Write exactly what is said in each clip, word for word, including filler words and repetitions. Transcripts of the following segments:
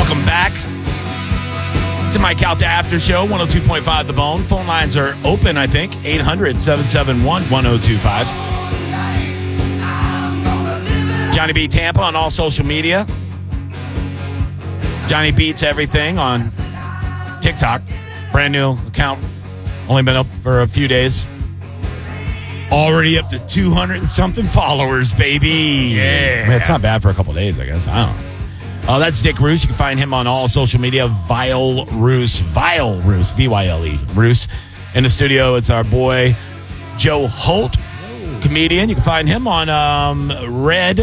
Welcome back to Mike Calta After Show, one oh two point five The Bone. Phone lines are open, I think. eight hundred, seven seven one, one oh two five. Johnny B. Tampa on all social media. Johnny Beats Everything on TikTok. Brand new account. Only been up for a few days. Already up to two hundred and something followers, baby. Yeah. I mean, it's not bad for a couple of days, I guess. I don't know. Uh, that's Dick Roos. You can find him on all social media. Vile Roos. Vile Roos. V Y L E. Roos. In the studio, it's our boy, Joe Holt, comedian. You can find him on um, Red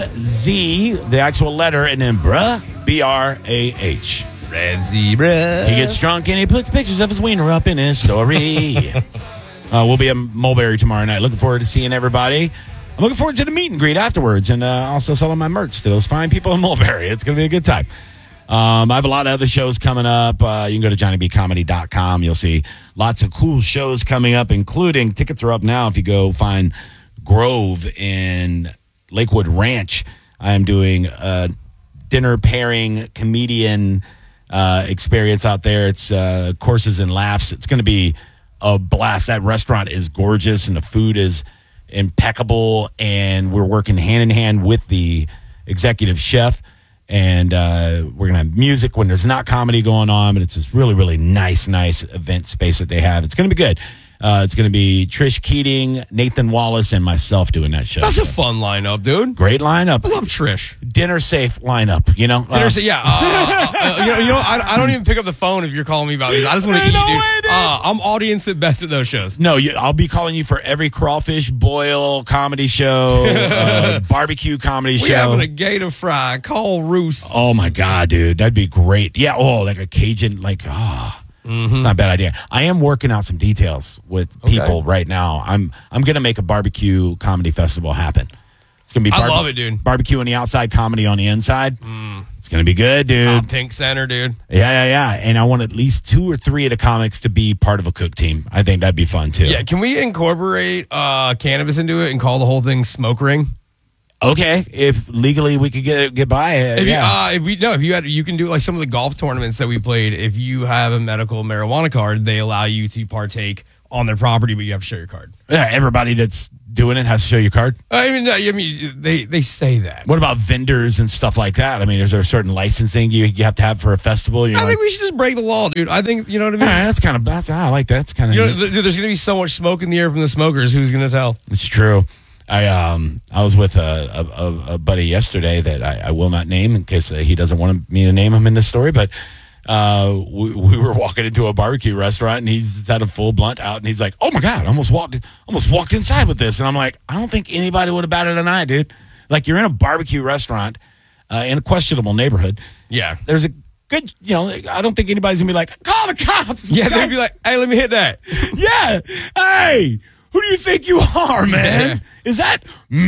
Z, the actual letter, and then bruh, B R A H. Red Zebra. He gets drunk and he puts pictures of his wiener up in his story. uh, we'll be at Mulberry tomorrow night. Looking forward to seeing everybody. I'm looking forward to the meet and greet afterwards, and uh, also selling my merch to those fine people in Mulberry. It's going to be a good time. Um, I have a lot of other shows coming up. Uh, you can go to johnny b comedy dot com. You'll see lots of cool shows coming up, including tickets are up now if you go find Grove in Lakewood Ranch. I am doing a dinner pairing comedian uh, experience out there. It's uh, courses and laughs. It's going to be a blast. That restaurant is gorgeous, and the food is impeccable, and we're working hand in hand with the executive chef, and uh, we're gonna have music when there's not comedy going on, but it's this really, really nice, nice event space that they have. It's gonna be good. Uh, it's gonna be Trish Keating, Nathan Wallace, and myself doing that show. That's a fun lineup, dude. Great lineup. I love Trish. Dinner safe lineup, you know? Dinner Uh, safe, yeah. Uh, uh, you know, you know I, I don't even pick up the phone if you're calling me about these. I just want to eat, No dude. way, dude. Uh, I'm audience at best at those shows. No, you, I'll be calling you for every crawfish boil comedy show, uh, barbecue comedy We show. having a gator fry. Call Roos. Oh my God, dude. That'd be great. Yeah. Oh, like a Cajun, like, ah, Mm-hmm. it's not a bad idea. I am working out some details with people Okay. right now. I'm, I'm going to make a barbecue comedy festival happen. It's going to be, I love it, dude. Barbecue on the outside, comedy on the inside. Mm. It's going to be good, dude. Uh, Pink Center, dude. Yeah, yeah, yeah. And I want at least two or three of the comics to be part of a cook team. I think that'd be fun too. Yeah, can we incorporate uh, cannabis into it and call the whole thing Smoke Ring? Okay. If legally we could get, get by it. If you, yeah. uh, if we no, if you had, you can do like some of the golf tournaments that we played. If you have a medical marijuana card, they allow you to partake on their property, but you have to show your card. yeah. Everybody that's doing it has to show your card. I mean, no, I mean, they they say that. What about vendors and stuff like that? I mean, is there a certain licensing you, you have to have for a festival? You know, I think we should just break the law, dude. I think you know what I mean. yeah, that's kind of that's I like that. That's kind of You know, th- dude, there's gonna be so much smoke in the air from the smokers. Who's gonna tell? it's true. I um I was with a a, a buddy yesterday that I, I will not name in case uh, he doesn't want me to name him in this story, but uh we, we were walking into a barbecue restaurant and he's had a full blunt out and he's like, oh my God, I almost walked almost walked inside with this, and I'm like, I don't think anybody would have batted an eye, dude. Like, you're in a barbecue restaurant uh, in a questionable neighborhood. Yeah, There's a good, you know, I don't think anybody's gonna be like, call the cops. yeah. Guys- They'd be like, "Hey, let me hit that." yeah. Hey, who do you think you are, man? Yeah. Is that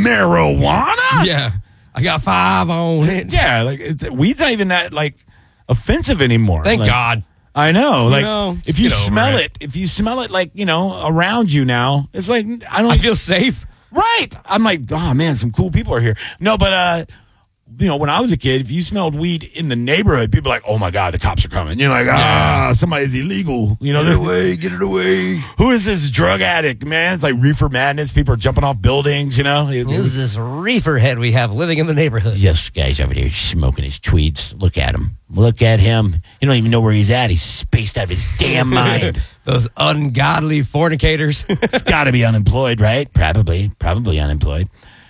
marijuana? Yeah, I got five on it. Yeah, like it's, weed's not even that like offensive anymore. Thank Like, God. I know. Like, know, if just you get over smell it. it. if you smell it, like, you know, around you now, it's like I don't I feel safe. right. I'm like, oh man, some cool people are here. No, but uh, you know, when I was a kid, if you smelled weed in the neighborhood, people are like, oh my God, the cops are coming. You're like, ah, somebody's illegal. You know, Get it they're- away, get it away. who is this drug addict, man? It's like reefer madness. People are jumping off buildings, you know? Who's this reefer head we have living in the neighborhood? Yes, guy's over there smoking his tweeds. Look at him. Look at him. You don't even know where he's at. He's spaced out of his damn mind. Those ungodly fornicators. He's got to be unemployed, right? Probably. Probably unemployed.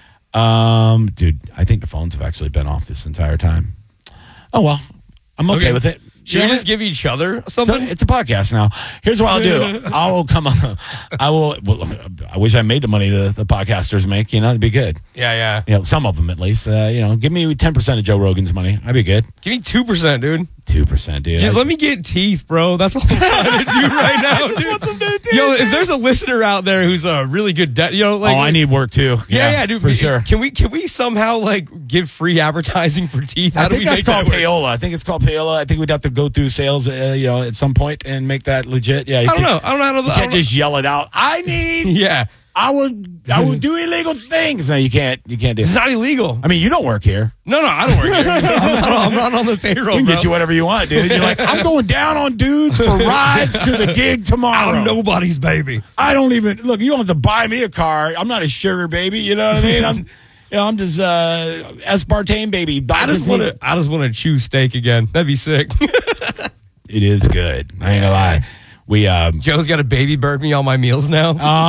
Um, dude, I think the phones have actually been off this entire time. Oh, well. I'm okay, Okay. with it. Should You we know just give each other So something? it's a podcast now. Here's what I'll do. I will come on. I will. Well, I wish I made the money the, the podcasters make. You know, it'd be good. yeah, yeah. You know, some of them at least. Uh, you know, give me ten percent of Joe Rogan's money. I'd be good. Give me two percent, dude. Two percent, dude. Just let me get teeth, bro. That's all I'm trying to do right now, dude. Yo, if there's a listener out there who's a really good, de- you know, like, oh, I need work too. yeah, yeah, dude, for we- sure. Can we, can we somehow like give free advertising for teeth? How I do think we that's make called that work? payola. I think it's called payola. I think we'd have to go through sales, uh, you know, at some point and make that legit. Yeah, you I don't can't- know. I don't know how to. You I can't don't just yell it out. I need. know. Yeah. I would I would do illegal things. No, you can't. You can't do It's it. not illegal. I mean, you don't work here. No, no, I don't work here. I'm not, I'm not on the payroll, We can bro. get you whatever you want, dude. You're like, I'm going down on dudes for rides to the gig tomorrow. I'm nobody's baby. I don't even look. You don't have to buy me a car. I'm not a sugar baby. You know what I mean? I'm, you know, I'm just uh, aspartame baby. I just want to. I just want to chew steak again. That'd be sick. It is good. I ain't gonna lie. We um. Joe's got to baby bird me all my meals now. Uh,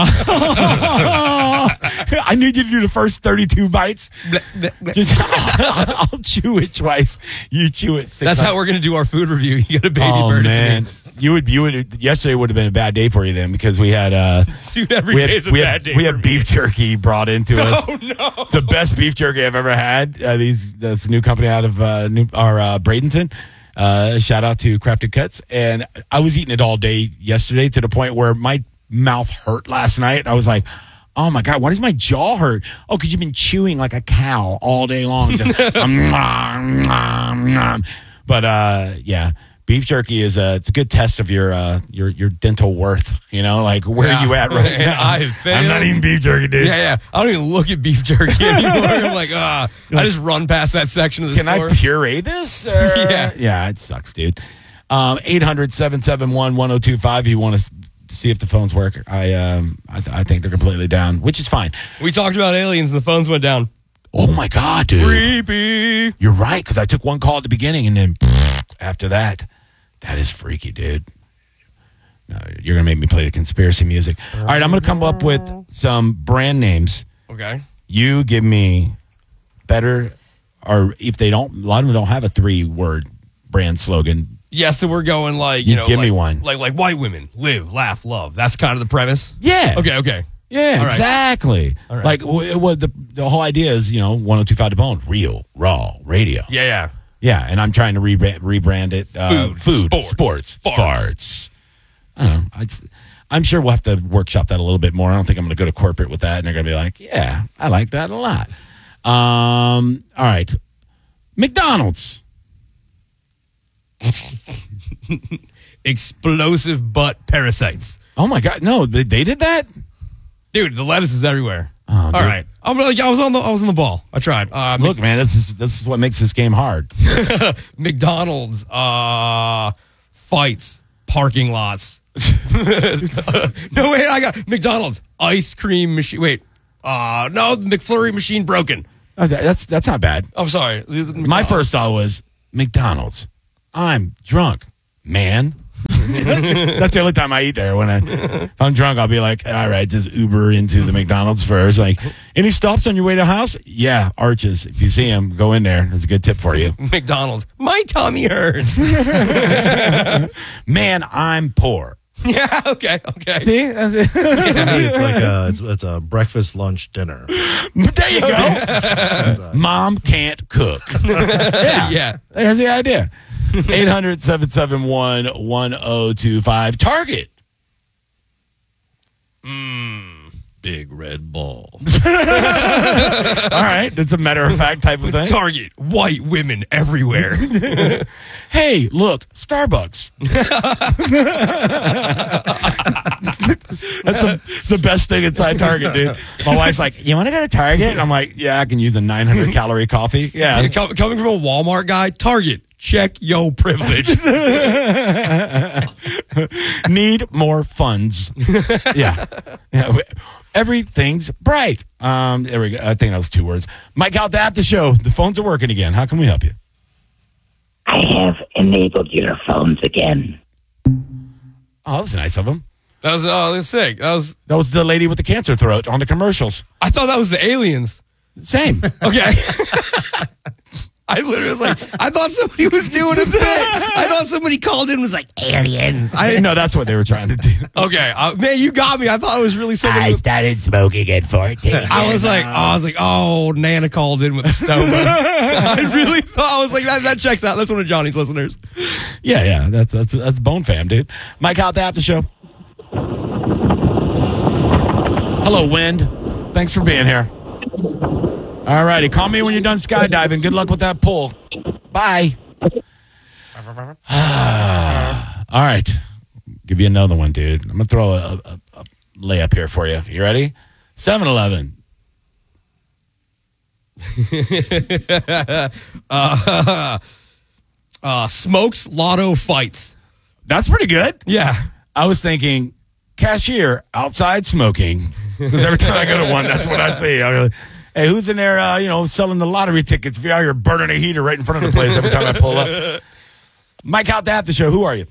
I need you to do the first thirty-two bites. Just I'll, I'll chew it twice. You chew it. Six That's how we're gonna do our food review. You got to baby Oh bird man, it to me. you would you would yesterday would have been a bad day for you then because we had uh Dude, every we had, day's a we bad had, day we for had me. beef jerky brought into us. Oh no! The best beef jerky I've ever had. Uh, these that's a new company out of uh, new or uh, Bradenton. Uh, shout out to Crafted Cuts, and I was eating it all day yesterday to the point where my mouth hurt last night. I was like, "Oh my god, why does my jaw hurt?" Oh, because you've been chewing like a cow all day long. Just, um, nom, nom, nom. But uh, yeah. Beef jerky is a it's a good test of your uh, your your dental worth. You know, like where Yeah. are you at right And now? I I'm not failed. eating beef jerky, dude. Yeah, yeah. I don't even look at beef jerky anymore. I'm like, ah. I just run past that section of the Can store. I puree this? Or? Yeah. Yeah, it sucks, dude. Um, eight hundred, seven seven one, one oh two five. You want to see if the phones work. I um I, th- I think they're completely down, which is fine. We talked about aliens and the phones went down. Oh, my God, dude. Creepy. You're right, because I took one call at the beginning, and then after that, that is freaky, dude. No, you're going to make me play the conspiracy music. All right, I'm going to come up with some brand names. Okay. You give me better, or if they don't, a lot of them don't have a three-word brand slogan. Yeah, so we're going like, you, You know, give me like- one. Like like white women live, laugh, love. That's kind of the premise. Yeah. Okay, okay. Yeah, All right. exactly. All right. Like, w- w- the, the whole idea is, you know, one oh two five The Bone, real, raw radio. Yeah, yeah. Yeah, and I'm trying to rebrand, rebrand it. Uh, Food, food, sports, sports, farts. farts. I don't know. I'd, I'm sure we'll have to workshop that a little bit more. I don't think I'm going to go to corporate with that, and they're going to be like, yeah, I like that a lot. Um, all right. McDonald's. Explosive butt parasites. Oh, my God. No, they, they did that? Dude, the lettuce is everywhere. Oh, All dude. right. I'm like, I was on the I was on the ball. I tried. Uh, Look, man, this is this is what makes this game hard. McDonald's uh fights, parking lots. No, wait, I got McDonald's ice cream machine. Wait. Uh no, the McFlurry machine broken. That's that's not bad. I'm sorry. My first thought was McDonald's. I'm drunk, man. That's the only time I eat there. When I, if I'm drunk, I'll be like, all right, just Uber into the McDonald's first. Like, any stops on your way to the house? Yeah, Arches. If you see them, go in there. That's a good tip for you. McDonald's. My tummy hurts. Man, I'm poor. Yeah, okay, okay. See? That's it. For me, it's like a, it's, it's a breakfast, lunch, dinner. There you go. Mom can't cook. Yeah. Yeah. There's the idea. eight hundred, seven seven one, one oh two five. Target. Big red ball. All right. That's a matter of fact type of thing. Target, white women everywhere. Hey, look, Starbucks. That's a, it's the best thing inside Target, dude. My wife's like, you want to go to Target? And I'm like, yeah, I can use a nine hundred calorie coffee. Yeah. And com- coming from a Walmart guy, Target, check yo privilege. Need more funds. Yeah. Yeah. Everything's bright. Um, there we go. I think that was two words. Mike out the app to show. The phones are working again. How can we help you? I have enabled your phones again. Oh, that was nice of him. That was oh, that's sick. That was. That was the lady with the cancer throat on the commercials. I thought that was the aliens. Same. Okay. I literally was like, I thought somebody was doing a bit. I thought somebody called in and was like, aliens. I know that's what they were trying to do. Okay, uh, man, you got me. I thought it was really somebody. was- started smoking at fourteen. I was like, oh, I was like, oh, Nana called in with a stoma. I really thought I was like, that, that checks out. That's one of Johnny's listeners. Yeah, yeah. That's that's that's Bone Fam, dude. Mike out the after show. Hello, Wind. Thanks for being here. All righty. Call me when you're done skydiving. Good luck with that pull. Bye. All right. Give you another one, dude. I'm going to throw a, a, a layup here for you. You ready? seven eleven. uh, uh, smokes, lotto, fights. That's pretty good. Yeah. I was thinking cashier outside smoking. Because every time I go to one, that's what I see. I go, hey, who's in there, uh, you know, selling the lottery tickets? If you're out here burning a heater right in front of the place every time I pull up. Mike out to have the show. Who are you?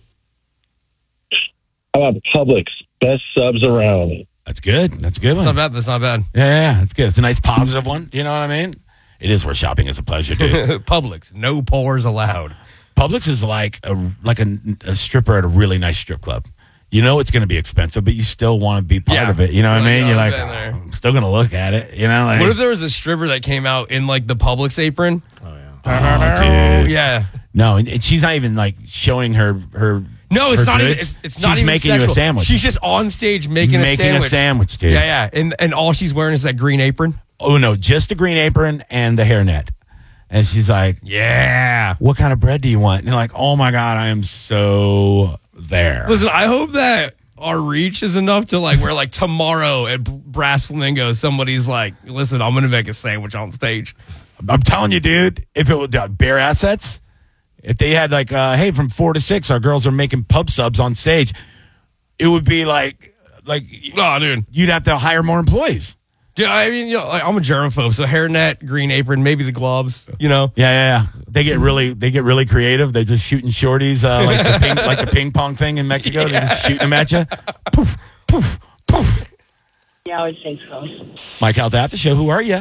How about Publix? Best subs around. That's good. That's a good one. That's not bad. That's not bad. Yeah, yeah, that's good. It's a nice positive one. You know what I mean? It is where shopping is a pleasure, dude. Publix, no pores allowed. Publix is like a like a, a stripper at a really nice strip club. You know it's going to be expensive, but you still want to be part Yeah. of it. You know what I Like, mean? oh, You're like, I've been there. oh, I'm still going to look at it. You know? Like, What if there was a stripper that came out in like the Publix apron? Oh yeah. oh, dude. Yeah. No, and, and she's not even like showing her her. No, it's her not even. goods. It's, it's not She's even making sexual. you a sandwich. She's just on stage making, making a sandwich. a sandwich, dude. Yeah, yeah, and and all she's wearing is that green apron. Oh no, just the green apron and the hairnet. And she's like, Yeah. "What kind of bread do you want?" And you're like, "Oh my god, I am so there." Listen, I hope that our reach is enough to like where like tomorrow at Brass Flamingo, somebody's like, "Listen, I'm gonna make a sandwich on stage." I'm telling you, dude. If it would uh, Bare Assets, if they had like, uh, hey, from four to six, our girls are making pub subs on stage, it would be like, like Oh, dude. you'd have to hire more employees. Yeah, I mean, you know, like, I'm a germaphobe, so hairnet, green apron, maybe the gloves. You know. Yeah, yeah, yeah. They get really, they get really creative. They're just shooting shorties, uh, like the ping, like the ping pong thing in Mexico. They're just shooting them at you. Poof, poof, poof. Yeah, I would think so. Mike out at the show. Who are you?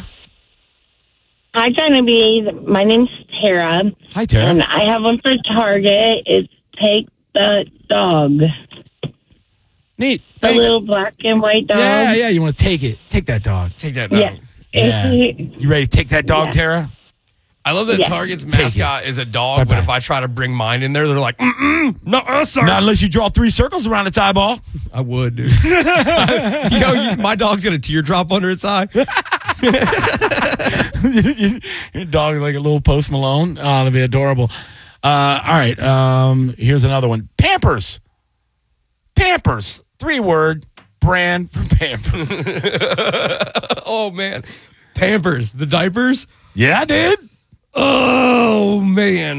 Hi, Genevieve. My name's Tara, Hi, Tara. and I have one for Target. It's Take the Dog. Neat. The Thanks. little black and white dog. Yeah, yeah. You want to take it? Take that dog. Take that. Yeah. Down. Yeah. You ready to take that dog, Yeah. Tara? I love that Yeah. Target's Take mascot is a dog, Bye-bye. but if I try to bring mine in there, they're like, mm-mm, no, uh, sir. Not unless you draw three circles around its eyeball. I would, dude. you know, you, my dog's got a teardrop under its eye. Your dog is like a little Post Malone. Oh, that'd be adorable. Uh, all right. Um, here's another one. Pampers. Pampers. Three word brand for Pampers. Oh, man. Pampers, the diapers. Yeah, dude. Oh, man.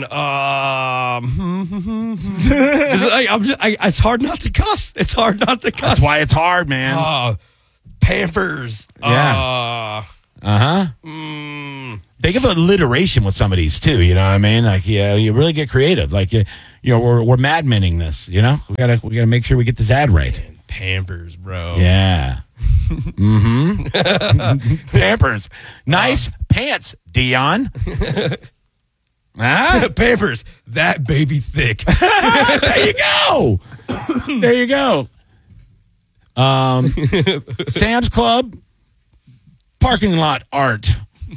Um, It's like, I'm just, I, it's hard not to cuss. It's hard not to cuss. That's why it's hard, man. Uh, Pampers. Yeah. Uh, Uh huh. mm, Think of alliteration with some of these too. You know what I mean? Like, yeah, you really get creative. Like, you, you know, we're we're Mad Menning this. You know, we gotta we gotta make sure we get this ad right. Pampers, bro. Yeah. mm-hmm. Pampers. Nice pants, Dion. ah, Pampers, that baby thick. there you go. There you go. Um, Sam's Club parking lot art.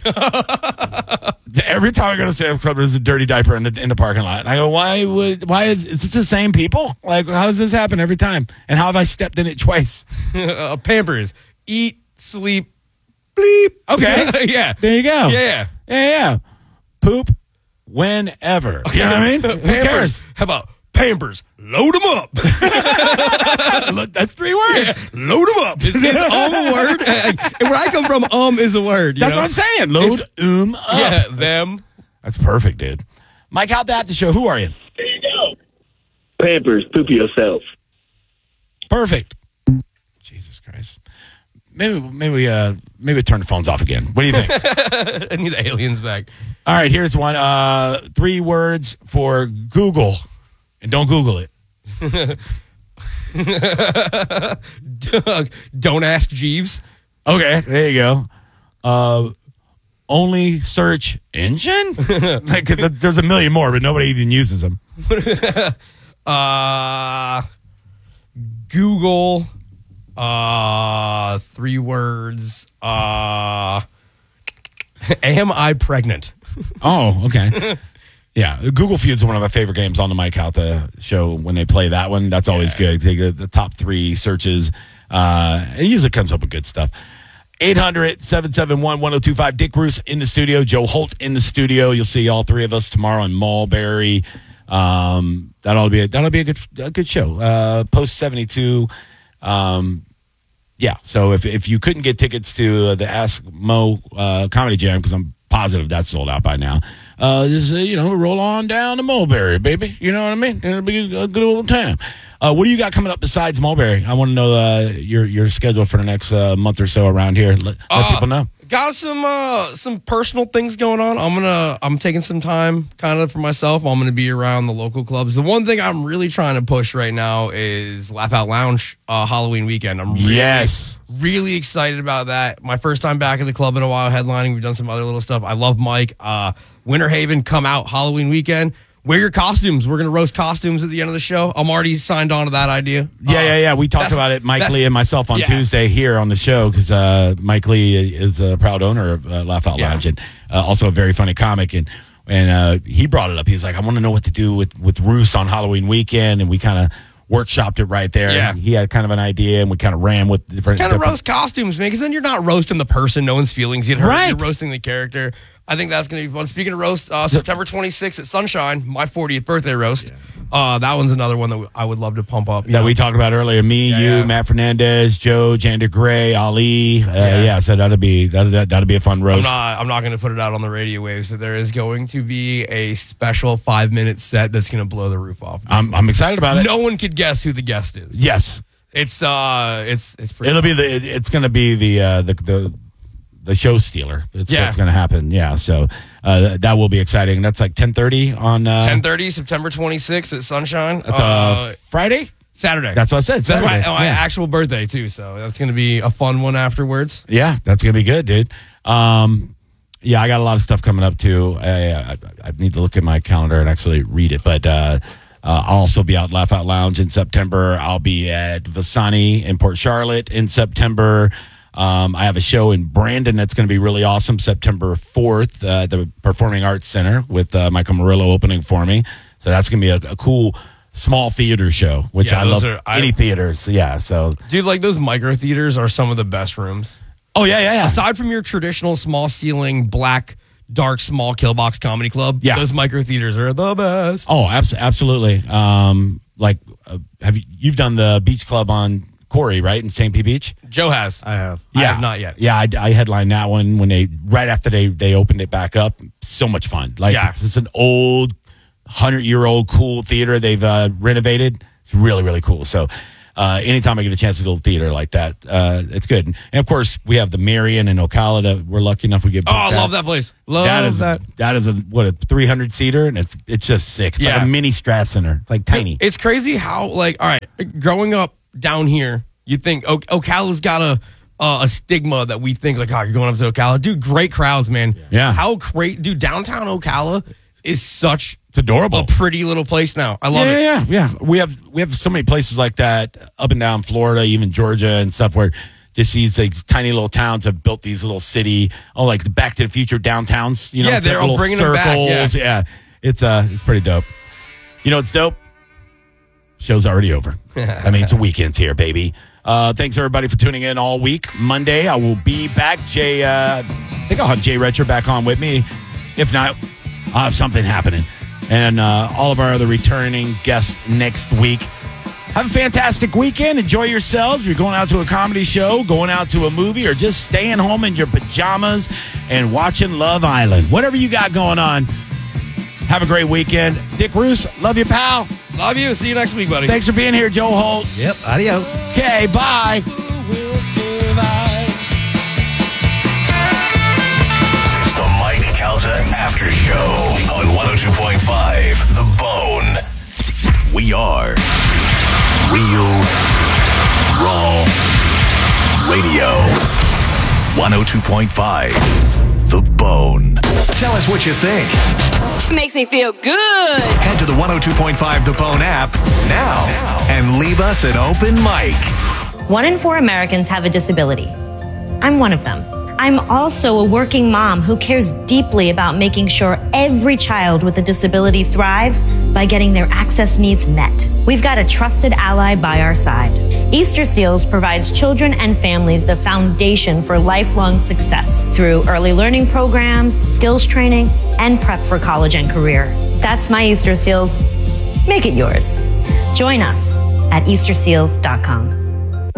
Every time I go to Sam's Club, there's a dirty diaper in the in the parking lot. And I go, why would why is is this the same people? Like, how does this happen every time? And how have I stepped in it twice? uh, Pampers, eat, sleep, bleep. Okay. yeah. There you go. Yeah. Yeah, yeah. Poop whenever. You know what I mean? Who Pampers. cares? How about Pampers? Load them up. Look, that's three words. Load them up. Is, is um a word? And where I come from, um is a word. You That's know? what I'm saying. Load um up. Yeah, them. That's perfect, dude. Mike, how'd that the show? Who are you? Pampers, poop yourself. Perfect. Jesus Christ. Maybe maybe we uh maybe we turn the phones off again. What do you think? I need the aliens back. All right, here's one. Uh three words for Google. And don't Google it. Doug, don't ask Jeeves. Okay, there you go. Uh only search engine? Because there's a million more, but nobody even uses them. Uh, Google. Uh, three words. Uh, am I pregnant? Oh, okay. Yeah, Google Feud's one of my favorite games on the Mike Out the show. When they play that one, that's always good. Take the, the top three searches. Uh, it usually comes up with good stuff. eight hundred, seven seven one, one oh two five. Dick Bruce in the studio. Joe Holt in the studio. You'll see all three of us tomorrow in Mulberry. Um, that'll be a, that'll be a good a good show. Uh, Post seventy-two. Um, Yeah. So if if you couldn't get tickets to uh, the Ask Mo uh, Comedy Jam, because I'm positive that's sold out by now, uh, just uh, you know, roll on down to Mulberry, baby. You know what I mean? It'll be a good old time. Uh, what do you got coming up besides Mulberry? I want to know uh, your your schedule for the next uh, month or so around here. Let, let Uh, people know. Got some uh, some personal things going on. I'm gonna I'm taking some time kind of for myself. I'm gonna be around the local clubs. The one thing I'm really trying to push right now is Laugh Out Lounge uh, Halloween weekend. I'm really, Yes. really excited about that. My first time back at the club in a while, headlining. We've done some other little stuff. I love Mike. Uh, Winter Haven, come out Halloween weekend. Wear your costumes. We're going to roast costumes at the end of the show. I'm already signed on to that idea. Yeah, Uh, yeah, yeah. We talked that's- about it, Mike that's- Lee and myself, on yeah. Tuesday here on the show, because uh, Mike Lee is a proud owner of uh, Laugh Out Yeah. Lounge, and uh, also a very funny comic. And and uh, he brought it up. He's like, I want to know what to do with with Roos on Halloween weekend, and we kind of workshopped it right there. Yeah. And he had kind of an idea, and we kind of ran with different. Kind of different roast costumes, man, because then you're not roasting the person, no one's feelings get hurt. Right. You're roasting the character. I think that's going to be fun. Speaking of roast, uh, September twenty-sixth at Sunshine, my fortieth birthday roast. Uh, that one's another one that I would love to pump up. you that know. we talked about earlier. Me, Yeah, you, yeah. Matt Fernandez, Joe, Jander Gray, Ali. Uh, yeah. Yeah. so that'll be that'll, that'll be a fun I'm roast. not. I'm not going to put it out on the radio waves, but there is going to be a special five minute set that's going to blow the roof off. I'm I'm excited about it. No one could guess who the guest is. Yes. It's uh, it's it's pretty. It'll be the. It, it's going to be the uh, the the the show stealer. That's Yeah. what's going to happen. Yeah. So uh, th- that will be exciting. That's like ten thirty on uh, ten thirty, September twenty-sixth at Sunshine. That's uh, Friday. Saturday. That's what I said. That's my, Saturday. my Yeah. actual birthday too. So that's going to be a fun one afterwards. Yeah, that's gonna be good, dude. Um, yeah, I got a lot of stuff coming up too. I, I, I need to look at my calendar and actually read it. But uh, uh, I'll also be out Laugh Out Lounge in September. I'll be at Vasani in Port Charlotte in September. Um, I have a show in Brandon that's going to be really awesome, September fourth, uh, at the Performing Arts Center with uh, Michael Murillo opening for me. So that's going to be a, a cool small theater show, which Yeah, I those love. are- I- any theaters, yeah. So Dude, like those micro theaters are some of the best rooms. oh yeah, yeah, yeah. Aside from your traditional small ceiling, black, dark, small kill box comedy club, Yeah. those micro theaters are the best. Oh, abs- absolutely. Um, like, uh, have you you've done the beach club on Corey, right, in Saint Pete Beach? Joe has. I have. I have not yet. Yeah, I, I headlined that one when they right after they they opened it back up. So much fun. Like, Yeah. it's, it's an old hundred year old cool theater they've uh, renovated. It's really really cool. So. Uh, anytime I get a chance to go to theater like that, uh, it's good. And of course, we have the Marion in Ocala that we're lucky enough we get. Oh, booked I at. love that place. Love That is that. that is a what a three hundred seater, and it's it's just sick. It's Yeah. like a mini Strat Center. It's like tiny. It's crazy how, like, all right, growing up down here, you think o- Ocala's got a uh, a stigma that we think, like, oh, you're going up to Ocala. Dude, great crowds, man. Yeah. How great. Dude, downtown Ocala is such It's adorable. a pretty little place now. I love yeah, it. yeah, yeah. We have we have so many places like that up and down Florida, even Georgia and stuff, where just these like tiny little towns have built these little city, oh, like the Back to the Future downtowns. You know, Yeah, it's they're like all little bringing them back, circles. Yeah, it's uh, it's pretty dope. You know, it's dope. Show's already over. I mean, it's a weekend's here, baby. Uh, thanks everybody for tuning in all week. Monday, I will be back. Jay, uh, I think I'll have Jay Retcher back on with me. If not, I'll have something happening. And uh, all of our other returning guests next week. Have a fantastic weekend. Enjoy yourselves. You're going out to a comedy show, going out to a movie, or just staying home in your pajamas and watching Love Island. Whatever you got going on, have a great weekend. Dick Roos, love you, pal. Love you. See you next week, buddy. Thanks for being here, Joe Holt. Yep. Adios. Okay, bye. It's the Mike Calta After Show on one oh two point five The Bone. We are Real Raw Radio. one oh two point five The Bone. Tell us what you think. Makes me feel good. Head to the one oh two point five The Bone app now and leave us an open mic. One in four Americans have a disability. I'm one of them. I'm also a working mom who cares deeply about making sure every child with a disability thrives by getting their access needs met. We've got a trusted ally by our side. Easter Seals provides children and families the foundation for lifelong success through early learning programs, skills training, and prep for college and career. That's my Easter Seals. Make it yours. Join us at easter seals dot com.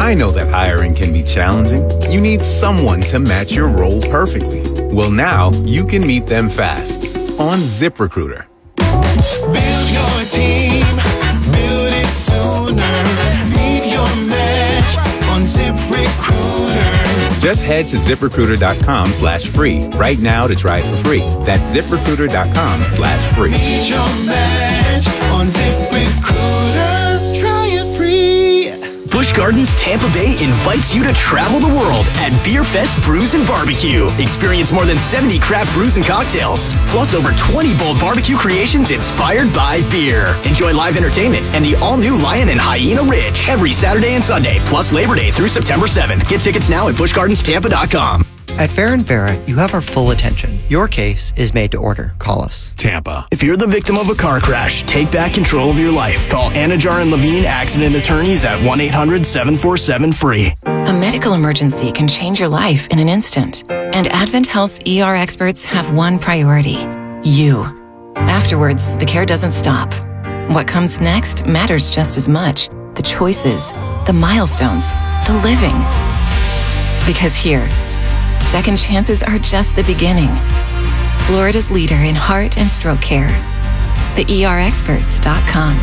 I know that hiring can be challenging. You need someone to match your role perfectly. Well, now you can meet them fast on ZipRecruiter. Build your team, build it sooner. Meet your match on ZipRecruiter. Just head to ZipRecruiter.com slash free right now to try it for free. That's ZipRecruiter.com slash free. Meet your match on ZipRecruiter. Try it free. Busch Gardens Tampa Bay invites you to travel the world at Beer Fest Brews and Barbecue. Experience more than seventy craft brews and cocktails, plus over twenty bold barbecue creations inspired by beer. Enjoy live entertainment and the all-new Lion and Hyena Ridge every Saturday and Sunday, plus Labor Day through September seventh. Get tickets now at busch gardens tampa dot com. At Fair and Farah, you have our full attention. Your case is made to order. Call us. Tampa. If you're the victim of a car crash, take back control of your life. Call Anajar and Levine Accident Attorneys at one eight hundred seven four seven free. A medical emergency can change your life in an instant. And Advent Health's E R experts have one priority: you. Afterwards, the care doesn't stop. What comes next matters just as much. The choices, the milestones, the living. Because here, second chances are just the beginning. Florida's leader in heart and stroke care. the E R experts dot com.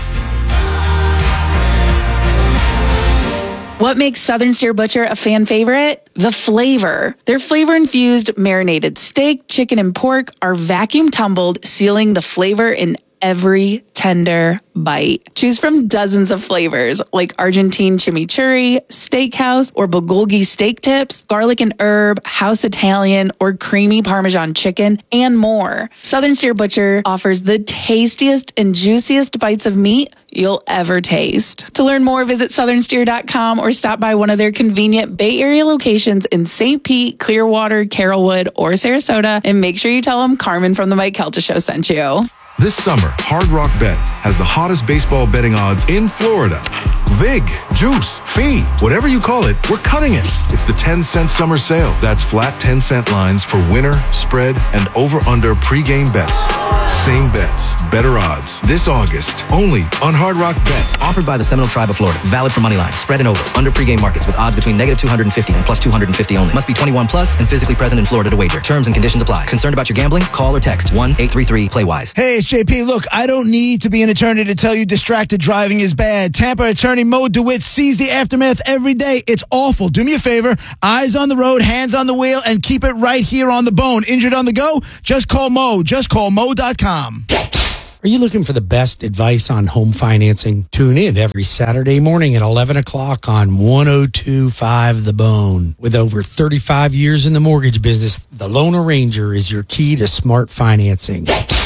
What makes Southern Steer Butcher a fan favorite? The flavor. Their flavor-infused marinated steak, chicken, and pork are vacuum tumbled, sealing the flavor in every tender bite. Choose from dozens of flavors like Argentine chimichurri, steakhouse, or bulgogi steak tips, garlic and herb, house Italian, or creamy Parmesan chicken, and more. Southern Steer Butcher offers the tastiest and juiciest bites of meat you'll ever taste. To learn more, visit southern steer dot com or stop by one of their convenient Bay Area locations in Saint Pete, Clearwater, Carrollwood, or Sarasota, and make sure you tell them Carmen from the Mike Kelta Show sent you. This summer, Hard Rock Bet has the hottest baseball betting odds in Florida. Vig, Juice, Fee, whatever you call it, we're cutting it. It's the ten cent summer sale. That's flat ten cent lines for winner, spread, and over-under pregame bets. Same bets, better odds. This August, only on Hard Rock Bet. Offered by the Seminole Tribe of Florida. Valid for moneyline, spread, and over. Under pregame markets with odds between negative two hundred fifty and plus two hundred fifty only. Must be twenty-one plus and physically present in Florida to wager. Terms and conditions apply. Concerned about your gambling? Call or text one eight three three play wise. Hey, it's J P. Look, I don't need to be an attorney to tell you distracted driving is bad. Tampa attorney Mo DeWitt sees the aftermath every day. It's awful. Do me a favor. Eyes on the road, hands on the wheel, and keep it right here on the bone. Injured on the go? Just call Mo. Just call Mo dot com. Are you looking for the best advice on home financing? Tune in every Saturday morning at eleven o'clock on one oh two point five The Bone. With over thirty-five years in the mortgage business, the Loan Arranger is your key to smart financing.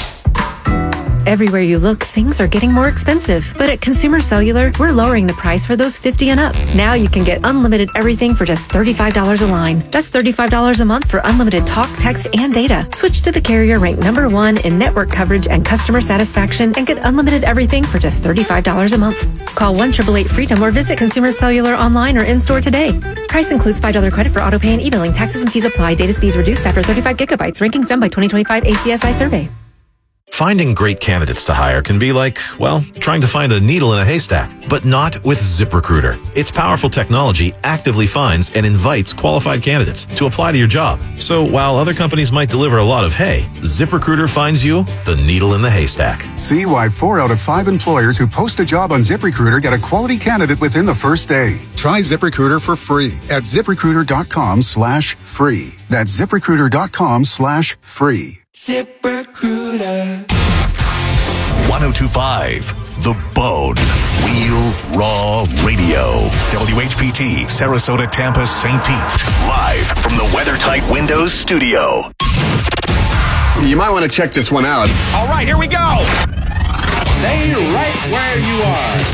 Everywhere you look, things are getting more expensive. But at Consumer Cellular, we're lowering the price for those fifty and up. Now you can get unlimited everything for just thirty-five dollars a line. That's thirty-five dollars a month for unlimited talk, text, and data. Switch to the carrier ranked number one in network coverage and customer satisfaction and get unlimited everything for just thirty-five dollars a month. Call one eight eight eight freedom or visit Consumer Cellular online or in-store today. Price includes five dollars credit for auto pay and e-billing. Taxes and fees apply. Data speeds reduced after thirty-five gigabytes. Rankings done by twenty twenty-five A C S I survey. Finding great candidates to hire can be like, well, trying to find a needle in a haystack, but not with ZipRecruiter. Its powerful technology actively finds and invites qualified candidates to apply to your job. So while other companies might deliver a lot of hay, ZipRecruiter finds you the needle in the haystack. See why four out of five employers who post a job on ZipRecruiter get a quality candidate within the first day. Try ZipRecruiter for free at ZipRecruiter.com slash free. That's ZipRecruiter.com slash free. ZipRecruiter. one oh two point five The Bone. Real Raw Radio. W H P T, Sarasota, Tampa, Saint Pete. Live from the WeatherTight Windows studio. You might want to check this one out. All right, here we go. Stay right where you are.